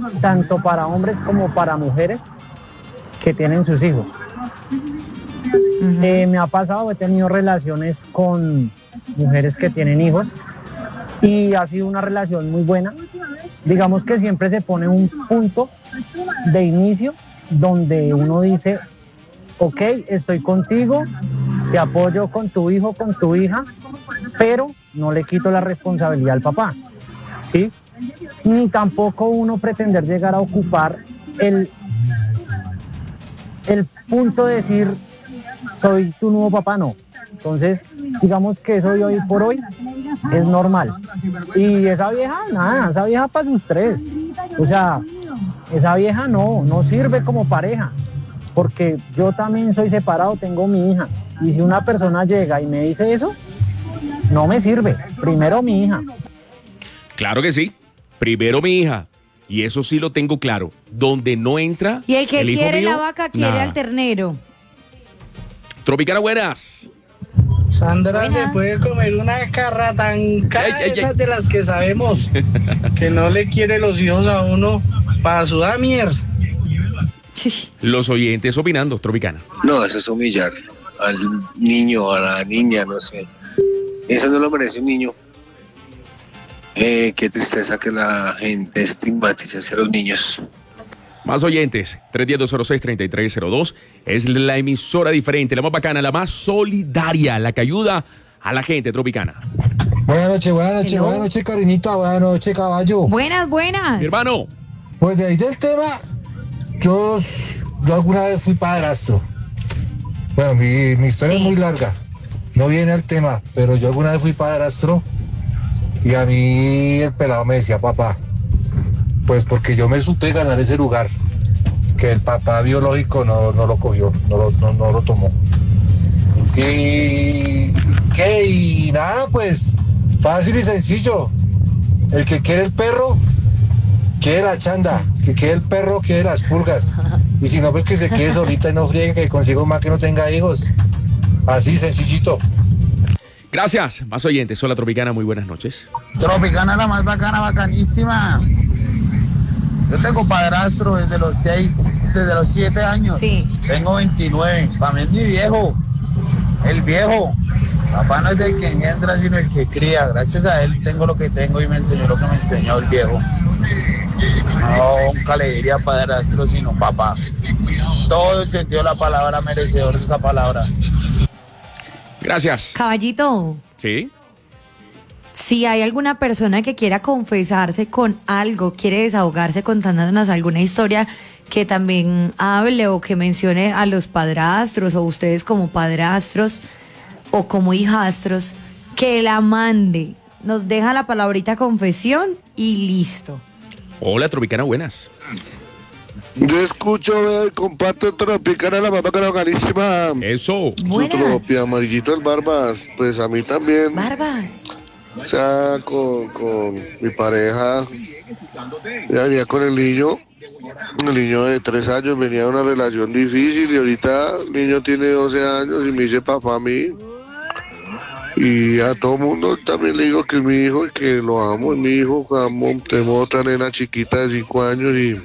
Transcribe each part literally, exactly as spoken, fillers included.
tanto para hombres como para mujeres que tienen sus hijos. Uh-huh. Eh, me ha pasado, he tenido relaciones con mujeres que tienen hijos y ha sido una relación muy buena. Digamos que siempre se pone un punto de inicio donde uno dice, ok, estoy contigo, te apoyo con tu hijo, con tu hija, pero no le quito la responsabilidad al papá, ¿sí? Ni tampoco uno pretender llegar a ocupar el, el punto de decir, soy tu nuevo papá, no. Entonces, digamos que eso de hoy por hoy es normal. Y esa vieja, nada, esa vieja para sus tres. O sea, esa vieja no, no sirve como pareja. Porque yo también soy separado, tengo mi hija. Y si una persona llega y me dice eso, no me sirve. Primero mi hija. Claro que sí. Primero mi hija. Y eso sí lo tengo claro. Donde no entra. Y el que el quiere hijo mío, la vaca quiere nada. al ternero. Tropicana, buenas. Sandra, Buenas. se puede comer una carra tan cara, Ay, ay, esas ay. de las que sabemos, que no le quiere los hijos a uno para su damier. Los oyentes opinando, Tropicana. No, eso es humillar al niño, a la niña, no sé. Eso no lo merece un niño. Eh, qué tristeza que la gente estigmatice a los niños. Más oyentes, tres uno cero, dos cero seis, tres tres cero dos. Es la emisora diferente, la más bacana, la más solidaria, la que ayuda a la gente, Tropicana. Buenas noches, buenas noches, Hello. buenas noches, Karinita, buenas noches, caballo. Buenas, buenas. Mi hermano, Pues de ahí del tema, yo, yo alguna vez fui padrastro. Bueno, mi, mi historia Sí. es muy larga, no viene al tema, pero yo alguna vez fui padrastro y a mí el pelado me decía papá, pues porque yo me supe ganar ese lugar, que el papá biológico no, no lo cogió, no lo, no, no lo tomó. Y ¿qué? Y nada, pues fácil y sencillo. El que quiere el perro, quiere la chanda. El que quiere el perro, quiere las pulgas. Y si no, pues que se quede solita y no friegue, que consiga un man que no tenga hijos. Así, sencillito. gracias. Más oyentes, hola Tropicana, muy buenas noches. Tropicana, la más bacana, bacanísima. Yo tengo padrastro desde los seis, desde los siete años. Sí. Tengo veintinueve. Para mí es mi viejo. El viejo. Papá no es el que engendra, sino el que cría. Gracias a él tengo lo que tengo y me enseñó lo que me enseñó el viejo. No, nunca le diría padrastro, sino papá. Todo el sentido de la palabra, merecedor de esa palabra. Gracias. Caballito, ¿Sí? si hay alguna persona que quiera confesarse con algo, quiere desahogarse contándonos alguna historia que también hable o que mencione a los padrastros o ustedes como padrastros o como hijastros, que la mande. Nos deja la palabrita confesión y listo. Hola Tropicana, buenas. Yo escucho, veo y comparto Tropicana, la más bacana, bacanísima. Eso. Su Buenas. tropia, amarillito el Barbas, pues a mí también. Barbas. O sea, con, con mi pareja, ya venía con el niño, el niño de tres años, venía de una relación difícil y ahorita el niño tiene doce años y me dice papá a mí. Y a todo mundo también le digo que es mi hijo y que lo amo, es mi hijo, amo, tengo otra nena chiquita de cinco años y,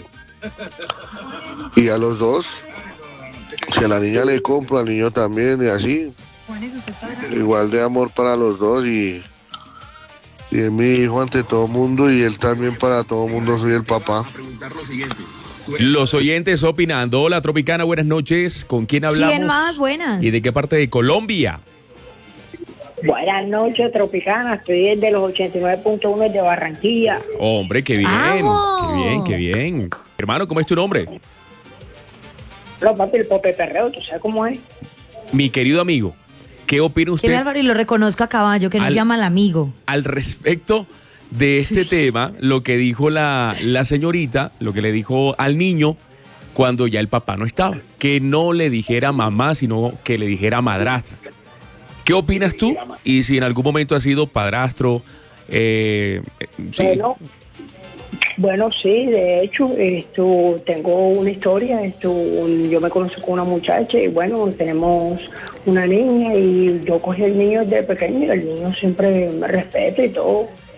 y a los dos, si a la niña le compro, al niño también y así, igual de amor para los dos y, y es mi hijo ante todo mundo y él también para todo mundo, soy el papá. Los oyentes opinando. Hola Tropicana, buenas noches. ¿Con quién hablamos? ¿Quién más? Buenas. ¿Y de qué parte de Colombia? Buenas noches, Tropicana. Estoy desde los ochenta y nueve punto uno de Barranquilla. Hombre, qué bien, ¡Vamos! qué bien, qué bien. Hermano, ¿cómo es tu nombre? Los papi, el Pope Perreo, ¿tú sabes cómo es? Mi querido amigo, ¿qué opina ¿Quién usted Álvaro? Y lo reconozco a caballo, que nos Al- llama el amigo. al respecto de este tema? Lo que dijo la, la señorita, lo que le dijo al niño cuando ya el papá no estaba. Que no le dijera mamá, sino que le dijera madrastra. ¿Qué opinas tú? Y si en algún momento has sido padrastro, eh, eh, sí. Bueno, bueno, sí, de hecho, esto, tengo una historia. Esto, yo me conozco con una muchacha y bueno, tenemos una niña y yo cogí el niño desde pequeño y el niño siempre me respeta y todo.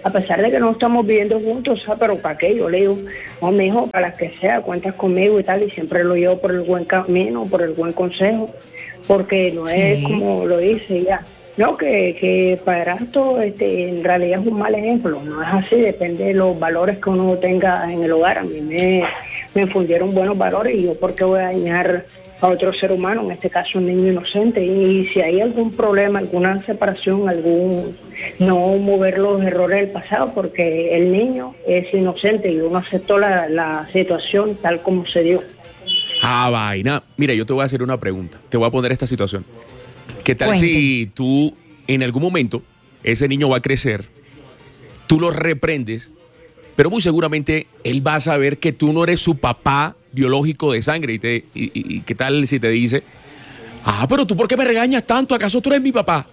a pesar de que no estamos viviendo juntos, o sea, pero ¿para qué? Yo le digo, no, mi hijo, para las que sea, cuentas conmigo y tal, y siempre lo llevo por el buen camino, por el buen consejo, porque no sí. es como lo dice ya. No, que, que padrastro este, en realidad es un mal ejemplo, no es así, depende de los valores que uno tenga en el hogar. A mí me, me infundieron buenos valores y yo por qué voy a dañar a otro ser humano, en este caso un niño inocente, y si hay algún problema, alguna separación, algún no mover los errores del pasado, porque el niño es inocente y uno aceptó la, la situación tal como se dio. Ah, vaina. Mira, yo te voy a hacer una pregunta, te voy a poner esta situación. ¿Qué tal Cuente. si tú en algún momento, ese niño va a crecer, tú lo reprendes, pero muy seguramente él va a saber que tú no eres su papá biológico de sangre? Y, te, y, y, y qué tal si te dice, ah, pero tú ¿por qué me regañas tanto? ¿Acaso tú eres mi papá?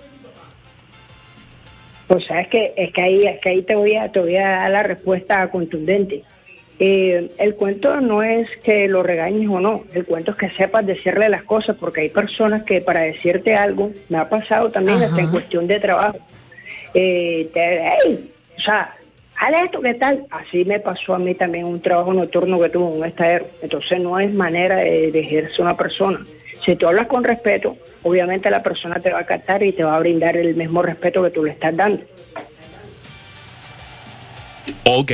Pues sabes que es que ahí, es que ahí te voy a, te voy a dar la respuesta contundente. Eh, el cuento no es que lo regañes o no, el cuento es que sepas decirle las cosas, porque hay personas que para decirte algo, me ha pasado también Ajá. hasta en cuestión de trabajo, eh, te, hey, o sea, haz esto, ¿qué tal? Así me pasó a mí también un trabajo nocturno que tuve en un estadero. Entonces no es manera de, de ejercer una persona. Si tú hablas con respeto, obviamente la persona te va a captar y te va a brindar el mismo respeto que tú le estás dando. Ok.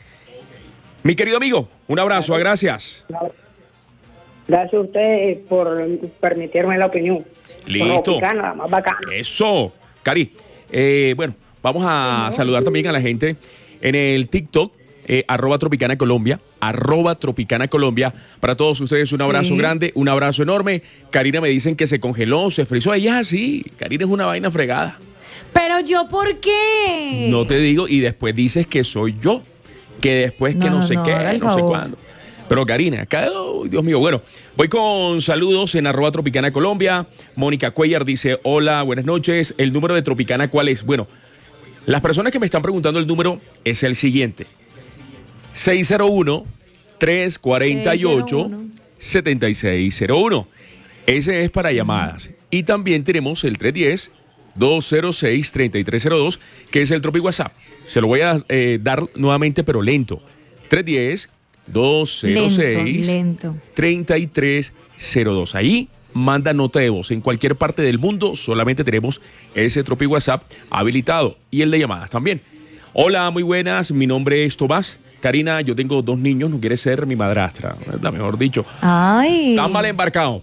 Mi querido amigo, un abrazo, gracias. Gracias a ustedes por permitirme la opinión. Listo. Picana, más bacana. Eso. Cari, eh, bueno, vamos a sí, saludar también a la gente en el TikTok, eh, arroba Tropicana Colombia, arroba Tropicana Colombia. Para todos ustedes un abrazo sí. grande, un abrazo enorme. Karina me dicen que se congeló, se frizó. Ella sí, Karina es una vaina fregada. Pero yo, ¿por qué? No te digo, y después dices que soy yo. Que después que no, no sé no, qué, no favor. sé cuándo. Pero Karina, acá, oh, Dios mío, bueno, voy con saludos en arroba Tropicana Colombia. Mónica Cuellar dice, hola, buenas noches. ¿El número de Tropicana cuál es? Bueno, las personas que me están preguntando el número es el siguiente. seis cero uno, tres cuatro ocho, siete seis cero uno. Ese es para llamadas. Y también tenemos el tres uno cero, dos cero seis, tres tres cero dos, que es el Tropi WhatsApp. Se lo voy a eh, dar nuevamente, pero lento. tres uno cero, dos cero seis, tres tres cero dos. Ahí manda nota de voz. En cualquier parte del mundo solamente tenemos ese Tropi WhatsApp habilitado. Y el de llamadas también. Hola, muy buenas. Mi nombre es Tomás. Karina, yo tengo dos niños. No quiere ser mi madrastra. Mejor dicho. Ay. Está mal embarcado.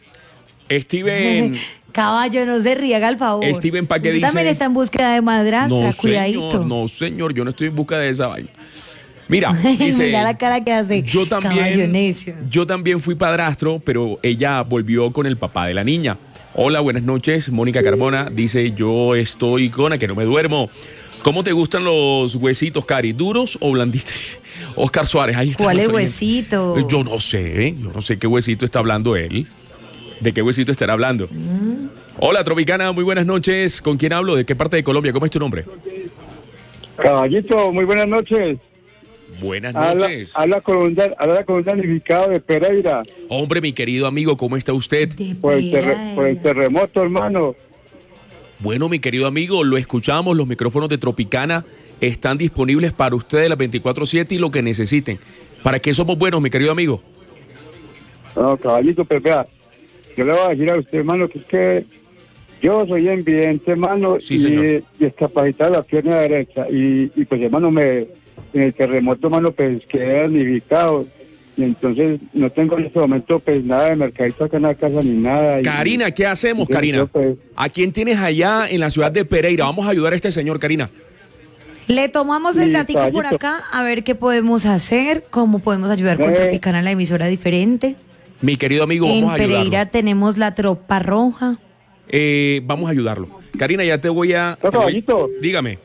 Steven... Caballo, no se riega, al favor. Steven, ¿para qué Usted dice? también está en búsqueda de madrastra, no, cuidadito. Señor, no, señor, yo no estoy en busca de esa vaina. Mira, dice, mira la cara que hace. Yo también, yo también fui padrastro, pero ella volvió con el papá de la niña. Hola, buenas noches, Mónica Carbona. Dice, yo estoy con a que no me duermo. ¿Cómo te gustan los huesitos, Cari? ¿Duros o blanditos? Oscar Suárez, ahí está. ¿Cuál es huesito? Yo no sé, yo no sé qué huesito está hablando él. ¿De qué huesito estará hablando? Mm. Hola, Tropicana, muy buenas noches. ¿Con quién hablo? ¿De qué parte de Colombia? ¿Cómo es tu nombre? Caballito, muy buenas noches. Buenas noches. Habla, habla, con, un, habla con un damnificado de Pereira. Hombre, mi querido amigo, ¿cómo está usted? Por el, terre, por el terremoto, hermano. Bueno, mi querido amigo, lo escuchamos. Los micrófonos de Tropicana están disponibles para ustedes las veinticuatro siete y lo que necesiten. ¿Para qué somos buenos, mi querido amigo? No, caballito, pero vea, yo le voy a decir a usted, hermano, que es que yo soy invidente, hermano, sí, y discapacitado la pierna derecha. Y, y pues, hermano, me, en el terremoto, hermano, pues quedé damnificado. Y entonces no tengo en este momento, pues, nada de mercadito acá en la casa ni nada. Karina, y, ¿qué hacemos, y, Karina? Yo, pues, ¿A quién tienes allá en la ciudad de Pereira? Vamos a ayudar a este señor, Karina. Le tomamos el datico caballito. por acá, a ver qué podemos hacer, cómo podemos ayudar con Eh. Tropicana, la emisora diferente. Mi querido amigo, vamos en a ayudarlo. En Pereira tenemos la Tropa Roja. Eh, vamos a ayudarlo. Karina, ya te voy a... No, te voy- caballito. Dígame.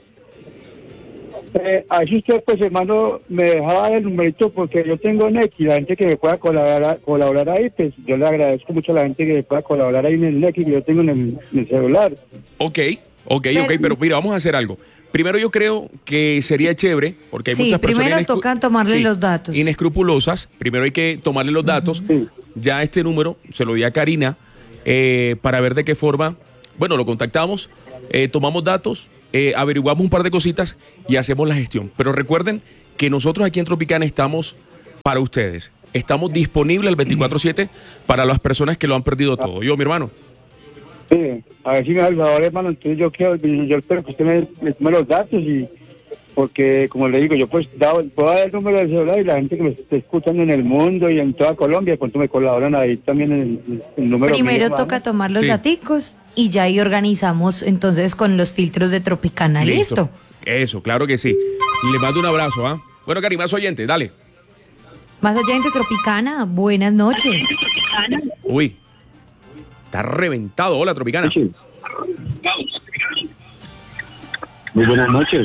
Eh, así usted, pues, hermano, me dejaba el numerito porque yo tengo Nequi, la gente que me pueda colaborar, colaborar ahí, pues yo le agradezco mucho a la gente que me pueda colaborar ahí en el Nequi que yo tengo en el, en el celular. Ok, ok, Pero- ok, pero mira, vamos a hacer algo. Primero yo creo que sería chévere, porque hay Sí, muchas personas... primero inescru- tocan tomarle los datos. Inescrupulosas. Primero hay que tomarle los datos. Sí. Ya este número se lo di a Karina eh, para ver de qué forma... Bueno, lo contactamos, eh, tomamos datos eh, averiguamos un par de cositas y hacemos la gestión. Pero recuerden que nosotros aquí en Tropicana estamos para ustedes. Estamos disponibles el veinticuatro siete para las personas que lo han perdido todo. Yo, mi hermano. Sí, a ver si me da el favor, hermano. Entonces yo quiero, yo espero que usted me, me tome los datos y porque, como le digo, yo pues dado, puedo dar el número del celular y la gente que me esté escuchando en el mundo y en toda Colombia, cuando me colaboran ahí también el, el número. Primero mío, toca ¿vale? tomar los Sí. daticos y ya ahí organizamos entonces con los filtros de Tropicana. Listo. Eso, claro que sí. Le mando un abrazo, ¿ah? Bueno, Cari, más oyente, dale. Más oyentes, Tropicana, buenas noches. Uy, está reventado. Hola, Tropicana. Muy buenas noches.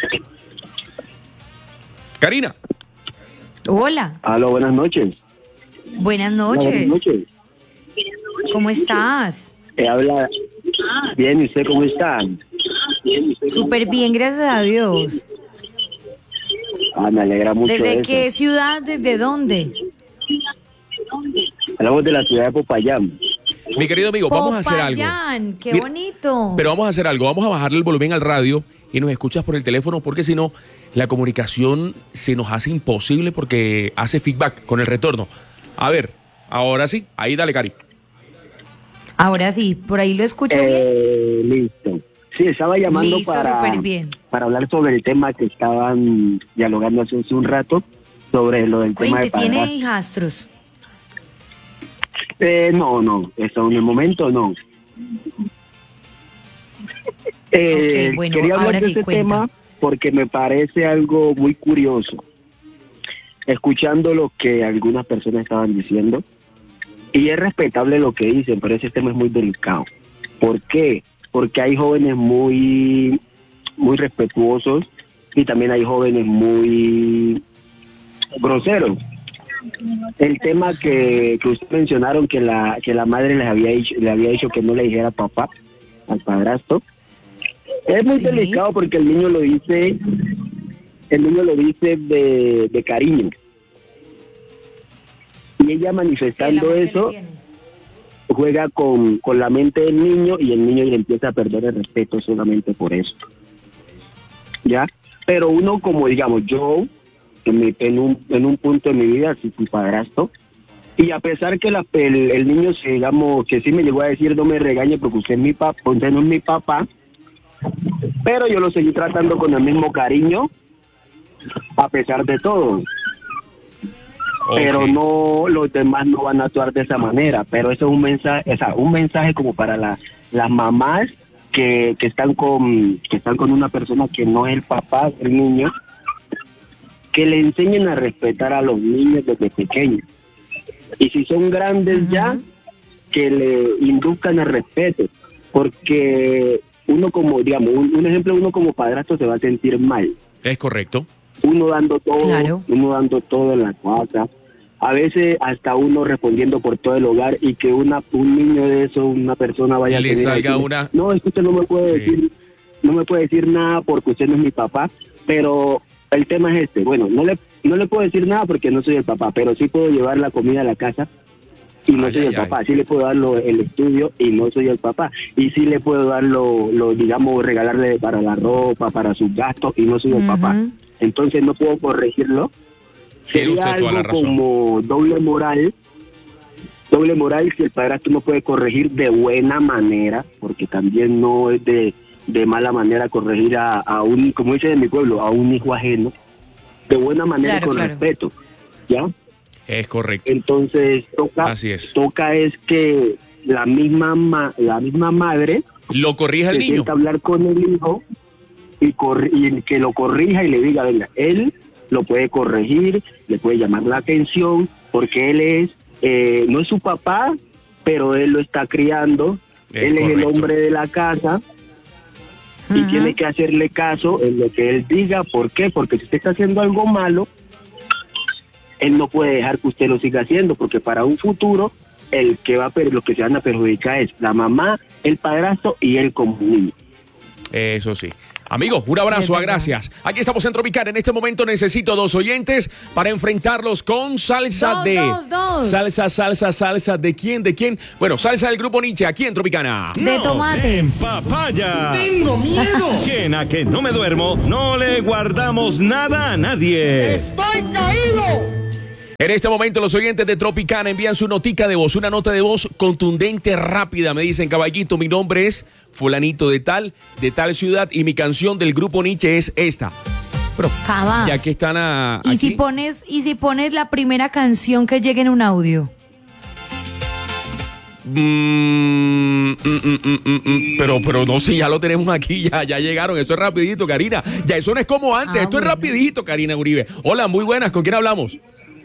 Karina. Hola, Aló, buenas noches. buenas Hola, noches. buenas noches. ¿Cómo estás? Eh, habla bien, ¿y usted cómo está? Súper bien, gracias a Dios. Ah, me alegra mucho ¿Desde eso. qué ciudad? ¿Desde dónde? Hablamos de la ciudad de Popayán. Mi querido amigo, vamos a hacer algo. Popayán, qué Mira, bonito. Pero vamos a hacer algo. Vamos a bajarle el volumen al radio y nos escuchas por el teléfono porque si no, la comunicación se nos hace imposible porque hace feedback con el retorno. A ver, ahora sí. Ahí dale, Cari. Ahora sí, por ahí lo escucho bien. Eh, listo. Sí, estaba llamando Listo, para, súper bien. para hablar sobre el tema que estaban dialogando hace un rato, sobre lo del tema de Cuente, ¿tiene pagar. hijastros? Eh, no, no, eso en el momento no. Eh, Ok, bueno, quería hablar ahora de sí, este cuenta. tema porque me parece algo muy curioso. Escuchando lo que algunas personas estaban diciendo, y es respetable lo que dicen, pero ese tema es muy delicado. ¿Por qué? Porque hay jóvenes muy, muy respetuosos y también hay jóvenes muy groseros. El tema que, que ustedes mencionaron que la que la madre les había dicho, le había dicho que no le dijera papá al padrastro, es muy Sí. delicado porque el niño lo dice, el niño lo dice de, de cariño. Y ella manifestando Sí, el amor que le eso, tiene. juega con, con la mente del niño y el niño le empieza a perder el respeto solamente por eso. ¿Ya? Pero uno como, digamos, yo, en, mi- en, un, en un punto de mi vida, sí fui padrastro, y a pesar que la, el, el niño, se, digamos, que sí me llegó a decir, no me regañe porque usted es mi papá, usted no es mi papá, pero yo lo seguí tratando con el mismo cariño, a pesar de todo. Pero Ok. no, los demás no van a actuar de esa manera. Pero eso es un mensaje, o sea, un mensaje como para la, las mamás que, que están con que están con una persona que no es el papá del niño, que le enseñen a respetar a los niños desde pequeños. Y si son grandes Ujú. ya, que le induzcan el respeto, porque uno como, digamos, un, un ejemplo, uno como padrastro se va a sentir mal. Es correcto. Uno dando todo, Claro. uno dando todo en la casa, a veces hasta uno respondiendo por todo el hogar y que una un niño de eso, una persona vaya Le a tener salga una- no, es que usted no me puede Sí. decir, no me puede decir nada porque usted no es mi papá, pero el tema es este, bueno, no le no le puedo decir nada porque no soy el papá, pero sí puedo llevar la comida a la casa y no Ay, soy ay, el papá, ay. sí le puedo dar lo- el estudio y no soy el papá, y sí le puedo dar lo, lo digamos, regalarle para la ropa, para sus gastos y no soy el Ujú. papá. Entonces no puedo corregirlo. Tiene Sería usted toda la algo razón. como doble moral, doble moral que el padrastro no puede corregir de buena manera, porque también no es de, de mala manera corregir a, a un, como dice en mi pueblo, a un hijo ajeno, de buena manera y Claro, con claro. respeto, ¿ya? Es correcto. Entonces toca, Así es. toca es que la misma ma- la misma madre Lo corrige al se niño. sienta a hablar con el hijo y, corri- y que lo corrija y le diga, venga, él lo puede corregir, le puede llamar la atención, porque él es, eh, no es su papá, pero él lo está criando, Es él es el correcto. hombre de la casa y Ujú. tiene que hacerle caso en lo que él diga. ¿Por qué? Porque si usted está haciendo algo malo, él no puede dejar que usted lo siga haciendo, porque para un futuro el que va a per- lo que se van a perjudicar es la mamá, el padrastro y él como niño. Eso sí. Amigo, un abrazo, Es a verdad. gracias. Aquí estamos en Tropicana. En este momento necesito dos oyentes para enfrentarlos con salsa Dos, de... dos, dos. Salsa, salsa, salsa. ¿De quién? ¿De quién? Bueno, salsa del grupo Nietzsche, aquí en Tropicana. De tomate. En papaya. ¡Tengo miedo! Quien a que no me duermo, no le guardamos nada a nadie. ¡Estoy caído! En este momento los oyentes de Tropicana envían su notica de voz, una nota de voz contundente, rápida. Me dicen, caballito, mi nombre es fulanito de tal, de tal ciudad y mi canción del grupo Nietzsche es esta. Pero Cava. ya que están a, Y si aquí, pones, y si pones la primera canción que llegue en un audio. mm, mm, mm, mm, mm, mm, pero, pero no, si ya lo tenemos aquí, ya, ya llegaron. Eso es rapidito, Karina. Ya eso no es como antes, Ah, esto bueno. es rapidito, Karina Uribe. Hola, muy buenas, ¿con quién hablamos?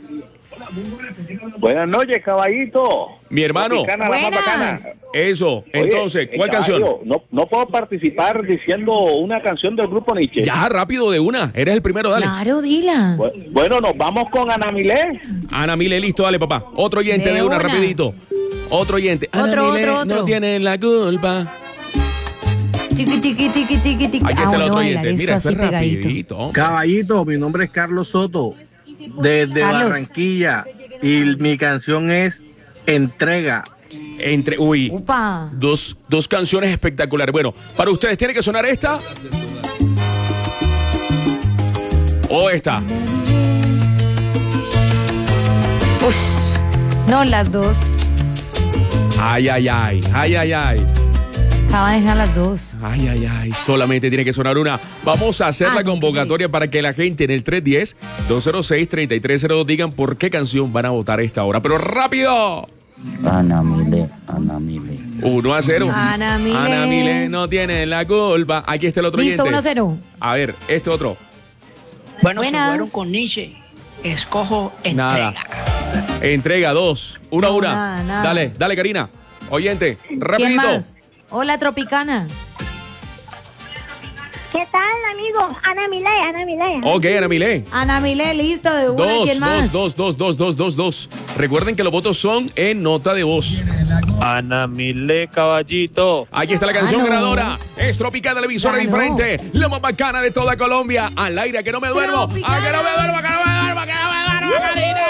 Buenas noches, caballito. Mi hermano. Tropicana, la más bacana. Eso, entonces, Oye, ¿cuál eh, canción? caballo, No, no puedo participar diciendo una canción del grupo Nietzsche. Ya, rápido de una. Eres el primero, dale. Claro, dila. Bu- Bueno, nos vamos con Ana Milé. Ana Mile, listo, dale, papá. Otro oyente de, De una, una. rapidito. Otro oyente. Otro, Ana Milé, otro, otro. no tienen la culpa. Chiqui, chiqui, chiqui, chiqui, chiqui. Aquí Ah, está el bueno, otro bailar oyente. Mira, esto esto es así pegadito. rapidito. Caballito, mi nombre es Carlos Soto, desde Carlos. Barranquilla, y mi canción es Entrega. Entre, uy, Upa. dos, dos canciones espectaculares. Bueno, para ustedes, ¿tiene que sonar esta? O esta. Ush. No, las dos. Ay, ay, ay. Ay, ay, ay. Acaba de dejar las dos. Ay, ay, ay. Solamente tiene que sonar una. Vamos a hacer Ah, la no, convocatoria para que la gente en el tres uno cero, dos cero seis, tres tres cero dos digan por qué canción van a votar a esta hora. Pero rápido. Ana Mile, Ana Mile. uno a cero. Ana Mile. Ana Mile no tiene la culpa. Aquí está el otro Listo, oyente. uno a cero. A ver, este otro. Bueno, Buenas. se fueron con Nietzsche. Escojo entrega. Nada. Entrega dos. Una a No, una. nada, nada. Dale, dale, Karina. Oyente, ¿Quién rapidito. más? Hola, Tropicana. ¿Qué tal, amigo? Ana Milé, Ana Milé. Ok, Ana Milé. Ana Milé, listo, de una. Dos, ¿Quién más? dos, dos, dos, dos, dos, dos, dos. Recuerden que los votos son en nota de voz. Ana Milé, caballito. Aquí está la canción Ah, no. ganadora. Es Tropicana, la emisora Ganó. diferente. La más bacana de toda Colombia. Al aire, que no me duermo. Tropicana. A que no me duermo, que no me duermo, que no me duermo, Karina.